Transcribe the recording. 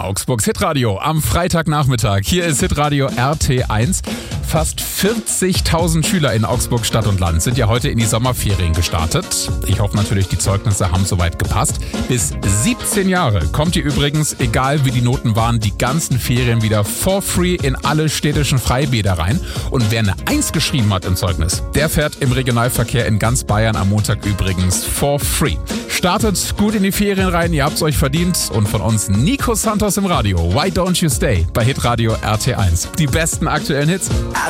Augsburgs Hitradio am Freitagnachmittag. Hier ist Hitradio RT1. Fast 40.000 Schüler in Augsburg Stadt und Land sind ja heute in die Sommerferien gestartet. Ich hoffe natürlich, die Zeugnisse haben soweit gepasst. Bis 17 Jahre kommt ihr übrigens, egal wie die Noten waren, die ganzen Ferien wieder for free in alle städtischen Freibäder rein. Und wer eine 1 geschrieben hat im Zeugnis, der fährt im Regionalverkehr in ganz Bayern am Montag übrigens for free. Startet gut in die Ferien rein, ihr habt's euch verdient. Und von uns Nico Santos im Radio. Why Don't You Stay bei Hitradio RT1. Die besten aktuellen Hits.